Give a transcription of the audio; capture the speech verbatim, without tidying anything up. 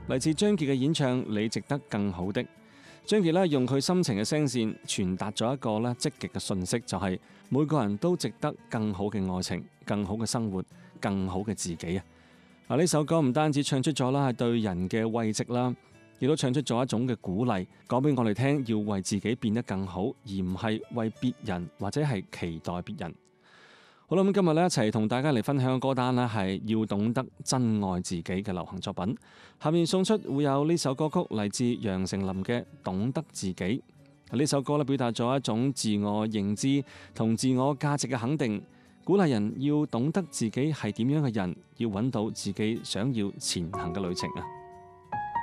嚟自張傑嘅演唱《你值得更好的》。張傑咧用佢深情嘅聲線傳達咗一個咧積極嘅訊息，就係每個人都值得更好嘅愛情、更好嘅生活、更好嘅自己啊！嗱，呢首歌唔單止唱出咗啦係對人嘅慰藉啦，亦都唱出咗一種嘅鼓勵，講俾我哋聽要為自己變得更好，而唔係為別人或者係期待別人。好啦，咁今日咧一齊同大家嚟分享嘅歌單咧係要懂得真愛自己嘅流行作品。下面送出會有呢首歌曲嚟自楊丞琳嘅《懂得自己》。呢首歌咧表達咗一種自我認知同自我價值嘅肯定，鼓勵人要懂得自己係點樣嘅人，要揾到自己想要前行嘅旅程啊！